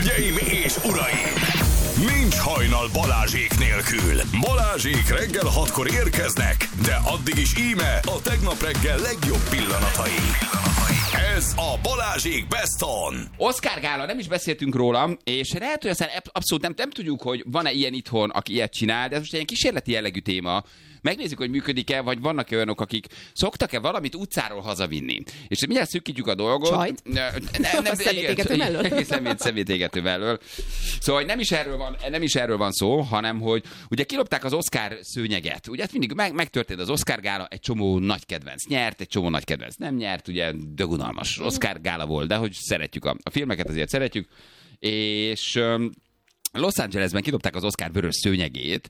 Hölgyeim és uraim! Nincs hajnal Balázsék nélkül. Balázsék reggel 6-kor érkeznek, de addig is íme a tegnap reggel legjobb pillanatai. Ez a Balázsék Best On. Oscar gála, nem is beszéltünk róla, és lehet, hogy aztán abszolút nem tudjuk, hogy van-e ilyen itthon, aki ilyet csinál, de ez most egy ilyen kísérleti jellegű téma. Megnézzük, hogy működik-e, vagy vannak-e olyanok, akik szoktak-e valamit utcáról hazavinni. És mindjárt szűkítjük a dolgot. Csajt? Nem, szemétégető mellől. Szemétégető mellől. Szóval nem is erről van szó, hanem hogy ugye kilopták az Oscar szőnyeget. Ugye hát mindig megtörtént az Oscar gála, egy csomó nagy kedvenc nyert, egy csomó nagy kedvenc nem nyert, ugye dögunalmas Oscar gála volt, de hogy szeretjük a filmeket, azért szeretjük. És Los Angelesben kidobták az Oscar vörös szőnyegét,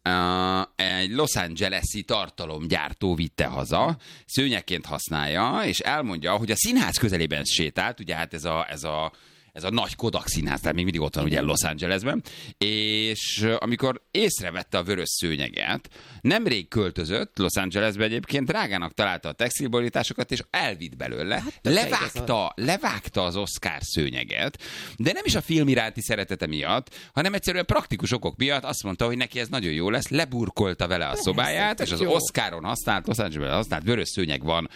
egy Los Angeles-i tartalomgyártó vitte haza, szőnyegként használja, és elmondja, hogy a színház közelében sétált, ugye hát ez a nagy Kodak színház, tehát még mindig ott van ugye Los Angelesben, és amikor észrevette a vörös szőnyeget, nemrég költözött Los Angelesbe egyébként, drágának találta a textilborításokat, és elvitt belőle, levágta az Oscar szőnyeget, de nem is a film iránti szeretete miatt, hanem egyszerűen praktikus okok miatt azt mondta, hogy neki ez nagyon jó lesz, leburkolta vele a szobáját, és az Oscaron használt, Los Angelesben használt vörös szőnyeg van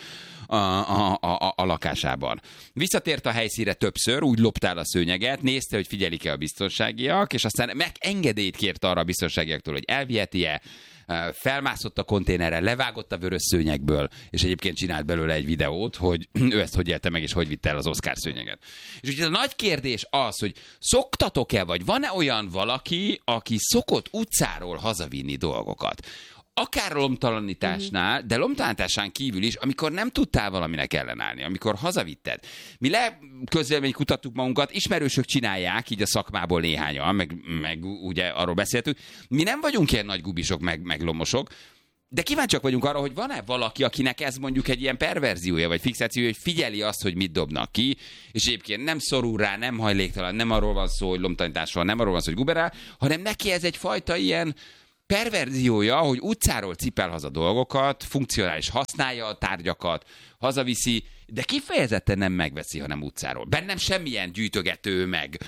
a lakásában. Visszatért a helyszínre többször, úgy loptál a szőnyeget, nézte, hogy figyelik-e a biztonságiak, és aztán engedélyt kért arra a biztonságiaktól, hogy elviheti-e, felmászott a konténerre, levágott a vörös szőnyegből, és egyébként csinált belőle egy videót, hogy ő ezt hogy élte meg, és hogy vitte el az Oscar szőnyeget. És ugye a nagy kérdés az, hogy szoktatok-e, vagy van-e olyan valaki, aki szokott utcáról hazavinni dolgokat? Akár lomtalanításnál, de lomtalanításán kívül is, amikor nem tudtál valaminek ellenállni, amikor hazavitted. Mi közvéleményt kutattuk magunkat, ismerősök csinálják, így a szakmából néhányan, meg ugye arról beszéltünk. Mi nem vagyunk ilyen nagy gubisok, meg lomosok, de kíváncsiak vagyunk arra, hogy van-e valaki, akinek ez mondjuk egy ilyen perverziója, vagy fixációja, hogy figyeli azt, hogy mit dobnak ki, és egyébként nem szorul rá, nem hajléktalan, nem arról van szó, hogy lomtalanítás van, nem arról van szó, hogy guberál, hanem neki ez egyfajta ilyen perverziója, hogy utcáról cipel haza dolgokat, funkcionális használja a tárgyakat, hazaviszi, de kifejezetten nem megveszi, hanem utcáról. Bennem semmilyen gyűjtögető,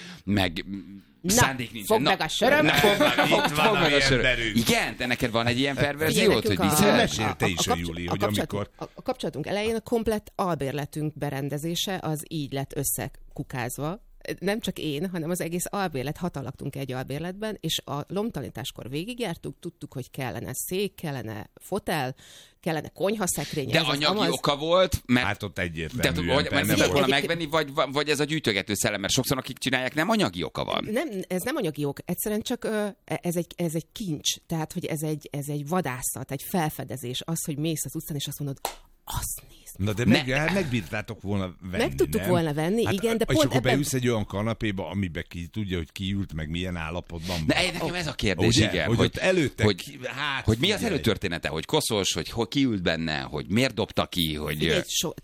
meg szándék nincs. Fogd meg a söröm! Fogd meg a söröm. Igen, de neked van egy ilyen perverziót, hogy viszont mesélte is a Júli, hogy amikor... A kapcsolatunk elején a komplett albérletünk berendezése az így lett összekukázva. Nem csak én, hanem az egész albérlet, 6 laktunk egy albérletben, és a lomtalanításkor végigjártuk, tudtuk, hogy kellene szék, kellene fotel, kellene konyhaszekrény. De anyagi oka volt, mert... Hát ott egyértelműen. Mert nem volna megvenni, vagy ez a gyűjtögető szellem, mert sokszor akik csinálják, nem anyagi oka van. Nem, ez nem anyagi ok, egyszerűen csak ez egy kincs, tehát hogy ez egy vadászat, egy felfedezés, az, hogy mész az utcán, és azt mondod, azt nézd. Na de megbírtátok volna venni, meg tudtuk volna venni, hát, igen, de és pont akkor beülsz egy olyan kanapéba, amiben ki tudja, hogy ki ült, meg milyen állapotban van. De nekem ez a kérdés, ugye, igen. Hogy előtte, hogy mi az előtörténete, hogy koszos, hogy ki ült benne, hogy miért dobta ki, hogy... Figyelj,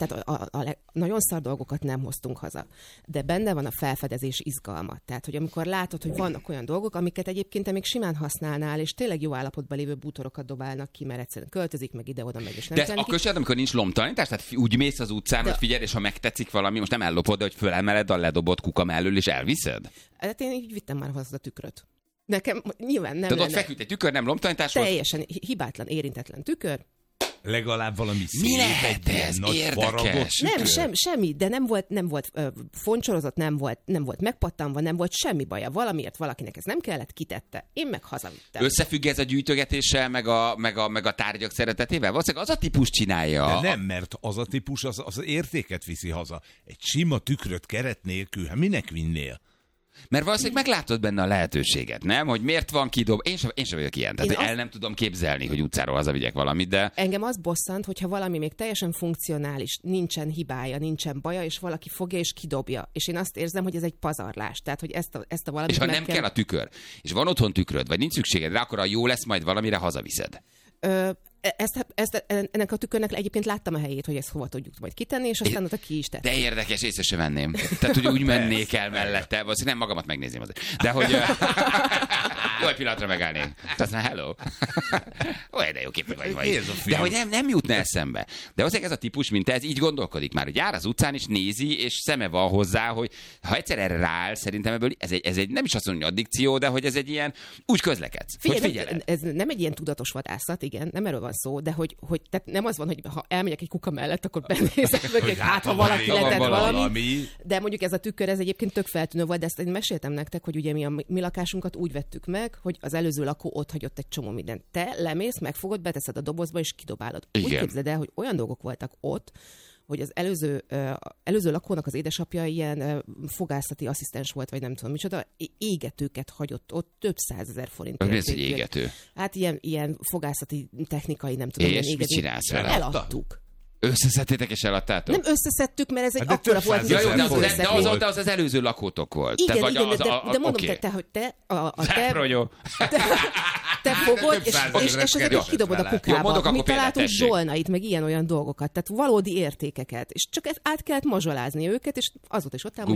tehát nagyon szar dolgokat nem hoztunk haza, de benne van a felfedezés izgalma. Tehát, hogy amikor látod, hogy vannak olyan dolgok, amiket egyébként te még simán használnál, és tényleg jó állapotban lévő bútorokat dobálnak ki, mert egyszerűen költözik, meg ide-oda, meg és nem. De akkor sem, amikor nincs lomtalanítás, tehát úgy mész az utcán, hogy figyelj, és ha megtetszik valami, most nem ellopod, de hogy fölemeled a ledobott kuka mellől, és elviszed? Hát én így vittem már haza a tükröt. Nekem nyilván nem lenne. Ott feküdt egy tükör, nem lomtalanítás volt? Teljesen hibátlan, érintetlen tükör. Legalább valami szép, mi lehet ez? Érdekes. Nem, semmi, de nem volt foncsorozott, nem volt megpattanva, nem volt semmi baja. Valamiért valakinek ez nem kellett, kitette. Én meg hazavittem. Összefügg ez a gyűjtögetéssel, meg a tárgyak szeretetével? Valószínűleg az a típus csinálja. De nem, mert az a típus az értéket viszi haza. Egy sima tükröt keret nélkül, hát minek vinnél? Mert valószínűleg meglátod benne a lehetőséget, nem? Hogy miért van kidob... Én sem vagyok ilyen. Tehát nem tudom képzelni, hogy utcáról hazavigyek valamit, de... Engem az bosszant, hogyha valami még teljesen funkcionális, nincsen hibája, nincsen baja, és valaki fogja és kidobja. És én azt érzem, hogy ez egy pazarlás. Tehát, hogy ezt a valamit és ha nem kell a tükör, és van otthon tükröd, vagy nincs szükséged rá, akkor a jó lesz, majd valamire hazaviszed. Ennek a tükörnek egyébként láttam a helyét, hogy ezt hova tudjuk majd kitenni, és aztán ott ki is tett. De érdekes, észre se venném. Tehát, hogy úgy mennék el mellette, valószínűleg nem magamat megnézném azért. De hogy jó, egy pillanatra megállnék. Aztán hello. Olyan, de jó képű vagy. De hogy nem jutna eszembe. De azért ez a típus, mint ez, így gondolkodik már, hogy jár az utcán, és nézi, és szeme van hozzá, hogy ha egyszer erre rááll, szerintem ebből ez egy nem is azt mondom, hogy addikció, de hogy ez egy ilyen, úgy közlekedsz. Figyelj, ez nem egy ilyen tudatos vadászat, igen, nem erről van szó, de hogy tehát nem az van, hogy ha elmegyek egy kuka mellett, akkor benézek meg, hát ha valaki letett valami. De mondjuk ez a tükör, ez egyébként tök feltűnő volt, de ezt én meséltem nektek, hogy ugye mi lakásunkat úgy vettük meg, hogy az előző lakó ott hagyott egy csomó mindent. Te lemész, megfogod, beteszed a dobozba és kidobálod. Igen. Úgy képzeld el, hogy olyan dolgok voltak ott, hogy az előző lakónak az édesapja ilyen fogászati asszisztens volt, vagy nem tudom micsoda, égetőket hagyott ott, több 100 000 forint. Mi ez egy égető? Hát ilyen fogászati technikai, nem tudom. És mit csinálsz vele? Eladtuk. Összeszedtétek és eladtátok? Nem összeszedtük, mert ez egy de akkora volt, több hogy százezer de az előző lakótok volt. Igen, Te, igen, vagy de mondom, okay. hogy te Jó. fogod, és ezeket kidobod a kukába. Mi találtunk zsolnait, meg ilyen-olyan dolgokat, tehát valódi értékeket. És csak át kellett mazsolázni őket, és azóta is ott áll,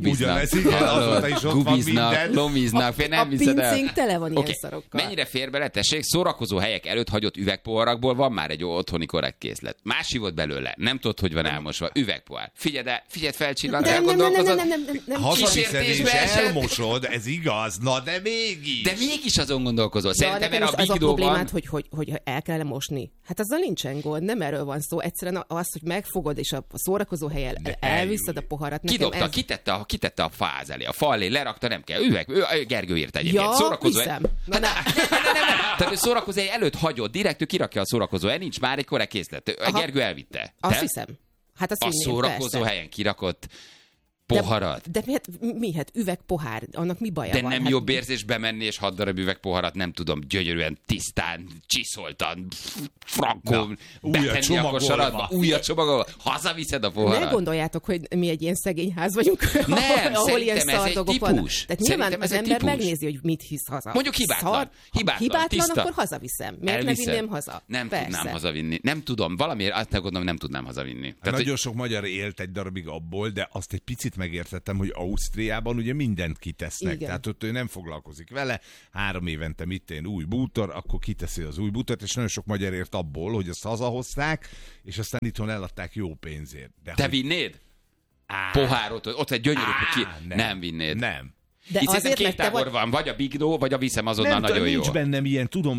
gubiznak, lomiznak, nem viszed el. A pincénk tele van ilyen szarokkal. Mennyire fér bele, tessék, szórakozó helyek előtt hagyott üvegpoharakból van már egy otthoni korrekt készlet. Más volt belőle, nem tudod, hogy van elmosva. Üvegpohar. Figyeld felcsillan, elgondolkozol. Hazaviszed és elmosod, ez igaz, na de mégis. De mégis azon gondolkozol. Szerintem erre az a problémát, hogy el kellene mosni. Hát azzal nincsen gond, nem erről van szó. Egyszerűen az, hogy megfogod és a szórakozó helyen elviszed a poharat. Kidobta, kitette a fáz elé, a fa elé, lerakta, nem kell. Gergő írt egyébként. Ja, szórakozó hiszem. Nem. Tehát ő szórakozó előtt hagyott, direkt ő kirakja a szórakozó el, nincs már egy korrekt készlet. Gergő elvitte. Azt hiszem. Hát a szórakozó helyen kirakott poharat. De mihet? Üvegpohár, annak mi baja de van? De nem jobb érzés bemenni és 6 darab üvegpoharat, nem tudom, gyönyörűen, tisztán, csiszoltan, frankon, betenni a kosarba, újat csomagolva, hazaviszed a poharat. Ne gondoljátok, hogy mi egy ilyen szegény ház vagyunk, nem, ahol ilyen ez egy típus. Tehát nyilván az ember megnézi, hogy mit hisz haza. Mondjuk hibátlan, tiszta. Akkor hazaviszem. Miért ne vinném haza? Nem tudnám hazavinni. Nem tudom, valamiért azt gondolom, nem tudnám hazavinni. Nagyon sok magyar élt egy darabig abból, de azt egy picit megértettem, hogy Ausztriában ugye mindent kitesznek. Igen. Tehát ott ő nem foglalkozik vele. 3 évente új bútor, akkor kiteszi az új bútort, és nagyon sok magyar ért abból, hogy azt hazahozták, és aztán itthon eladták jó pénzért. De te vinnéd? Pohárot, ott egy gyönyörű, nem vinnéd. Nem. De itt azért két tábor van, vagy a Bigdó, vagy a viszem azonnal nagyon jó. Nincs bennem ilyen, tudom,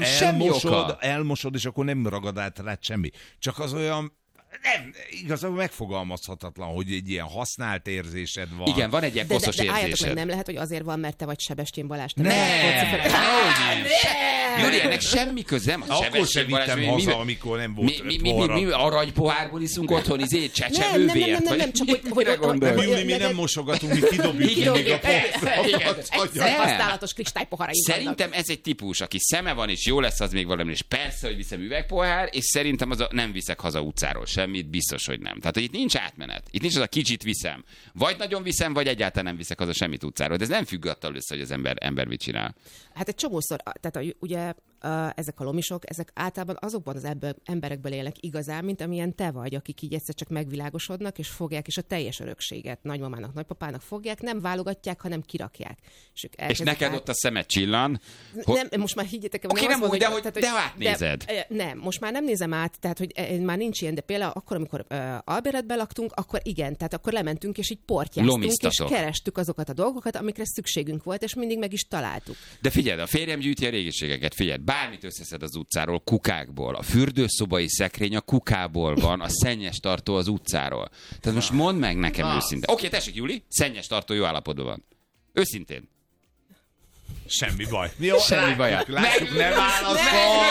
elmosod, és akkor nem ragad át rá semmi. Csak az olyan, nem, igazából megfogalmazhatatlan, hogy egy ilyen használt érzésed van. Igen, van egy ilyen koszos érzésed. Meg, nem lehet, hogy azért van, mert te vagy Sebestyén Balázs. Júli, ennek semmi köze nem. Akkor sem vittem haza, amikor nem volt mi aranypohárból iszunk otthon, csecsevővért? Nem, csak hogy... Júli, mi nem mosogatunk, mi kidobjuk még a pohár. Használatos kristálypoharaink vannak. Szerintem ez egy típus, aki szeme van, és jó lesz az még valami, és persze, hogy viszem üvegpohár, és szerintem az nem viszek haza utcáról semmit, biztos, hogy nem. Tehát, hogy itt nincs átmenet. Itt nincs az a kicsit viszem. Vagy nagyon viszem, vagy egyáltalán nem viszek haza semmit utcáról. De ez nem függ attól össze, hogy az ember mit csinál. Hát egy csomószor, tehát ugye ezek a lomisok, ezek általában azokban az emberekből élnek igazán, mint amilyen te vagy, akik így egyszer csak megvilágosodnak, és fogják, és a teljes örökséget nagymamának, nagypapának fogják, nem válogatják, hanem kirakják. És neked ott a szemed csillan. Nem, most már higgyétek, okay, nem úgy, de átnézed. Nem, most már nem nézem át, tehát hogy már nincs ilyen, de például akkor, amikor albérletben laktunk, akkor igen, tehát akkor lementünk, és így portyáztunk, és kerestük azokat a dolgokat, amikre szükségünk volt, és mindig meg is találtuk. De figyeld, a férjem gyűjti a régiségeket, figyeld, bármit összeszed az utcáról, kukákból, a fürdőszobai szekrény a kukából van, a szennyes tartó az utcáról. Tehát most mondd meg nekem őszintén. Oké, tessék, Júli, szennyes tartó jó állapotban van. Őszintén. Semmi baj. Jó, semmi baj. Látjuk, nem válaszol.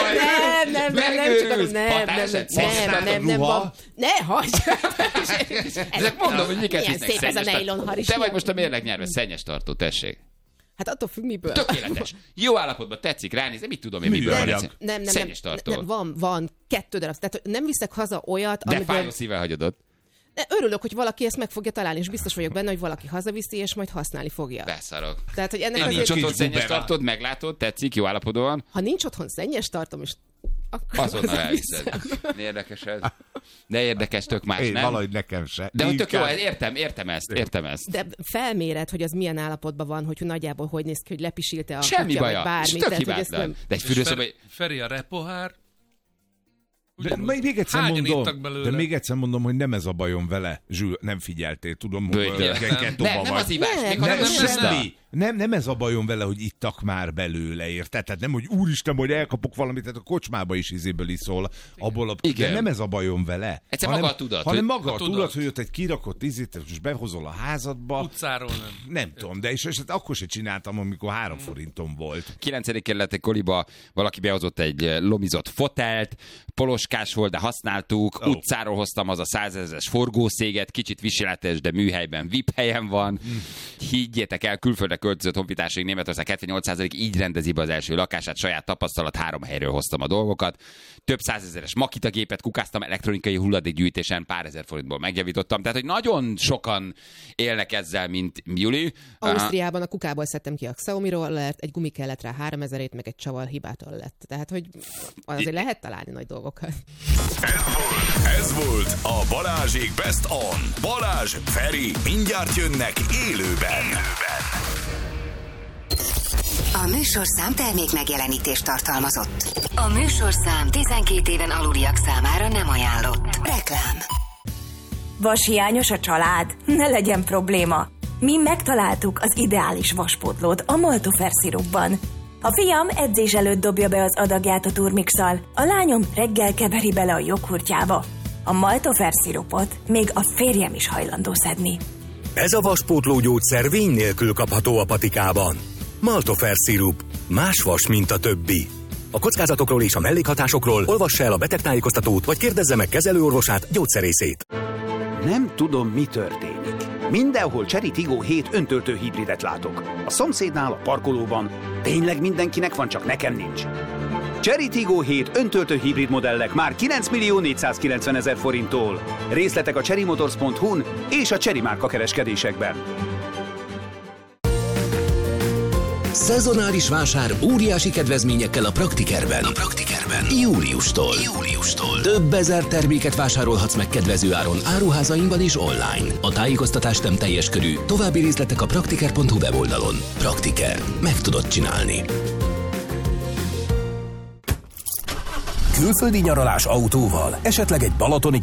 Nem van. Ne hagyd! Ezek mondom, hogy miket visznek szép ez a nylon haris. Te vagy most a mérleg nyerve, szennyes tartó, tessék. Hát attól függ, miből. Tökéletes. Jó állapotban tetszik ránézni, mit tudom én, miből van. Nem. Szennyes tartó. Van 2 darab. Tehát nem viszek haza olyat, de fájó szívvel hagyod ott. Örülök, hogy valaki ezt meg fogja találni, és biztos vagyok benne, hogy valaki hazaviszi, és majd használni fogja. Beszarok. Tehát, hogy ennek nincs otthon szennyes tartód, meglátod, tetszik, jó állapotban van. Ha nincs otthon szennyes tartom, és akkor Azonnal elhiszed. Érdekes ez. De érdekes, tök más, Én nem? valahogy nekem se. De hogy tök jó, értem ezt. De felméred, hogy az milyen állapotban van, hogy nagyjából hogy néz ki, hogy lepisilte a Semmi kutya, baja, vagy bármi. tök Tehát, hogy ezt hibátlan. nem... De egy fürdőszoba... Feri a repohár. De még egyszer Hányan mondom, ittak belőle? de még egyszer mondom, hogy nem ez a bajom vele. Zsül, nem figyeltél, tudom, hogy Nem az ivás, még nem, hanem nem semmi. Nem ez a bajom vele, hogy ittak már belőle, érted? Tehát nem, hogy úristen, majd elkapok valamit, tehát a kocsmába is izéből iszol. Abból de nem ez a bajom vele. Egyszer maga a tudat. Hanem maga a tudat. tudat, hogy ott egy kirakott izét, és behozol a házadba. Utcáról nem. Nem tudom, de és akkor se csináltam, amikor 3 forintom volt. 9. kerületi koliba valaki behozott egy lomizott fotelt, poloskás volt, de használtuk, utcáról hoztam az a 100 000-es forgószéget, kicsit viseletes, de műhelyben VIP helyen van. Higgyétek el, külföldre költözött honfitársaink Németország 78% így rendezi be az első lakását, saját tapasztalat, 3 helyről hoztam a dolgokat. Több 100 000-es Makita gépet kukáztam, elektronikai hulladékgyűjtésen pár ezer forintból megjavítottam. Tehát, hogy nagyon sokan élnek ezzel, mint Juli. Ausztriában a kukából szedtem ki a Xiaomi rollert, egy gumi kellett rá 3000-ért, meg egy csavar hibától lett. Tehát, hogy azért lehet találni nagy dolgokat. Ez volt a Balázsék Best On. Balázs, Feri, mindjárt jönnek élőben. A műsorszám termék megjelenítést tartalmazott. A műsorszám 12 éven aluliak számára nem ajánlott. Reklám. Vashiányos a család? Ne legyen probléma. Mi megtaláltuk az ideális vaspótlót a Maltofer szirupban. A fiam edzés előtt dobja be az adagját a turmixal, a lányom reggel keveri bele a joghurtjába. A Maltofer szirupot még a férjem is hajlandó szedni. Ez a vaspótló gyógyszer vény nélkül kapható a patikában. Maltofer szirup. Más vas, mint a többi. A kockázatokról és a mellékhatásokról olvassa el a betegtájékoztatót, vagy kérdezze meg kezelőorvosát, gyógyszerészét. Nem tudom, mi történik. Mindenhol Chery Tiggo 7 öntöltő hibridet látok. A szomszédnál, a parkolóban. Tényleg mindenkinek van, csak nekem nincs. Chery Tiggo 7 öntöltő hibrid modellek már 9.490.000 forinttól. Részletek a cherrymotors.hu-n és a Chery márka kereskedésekben. Szezonális vásár óriási kedvezményekkel a Praktikerben. Júliustól. Több ezer terméket vásárolhatsz meg kedvező áron áruházainkban és online. A tájékoztatás nem teljes körű, további részletek a praktiker.hu weboldalon. Praktiker. Meg tudod csinálni. Külföldi nyaralás autóval, esetleg egy balatoni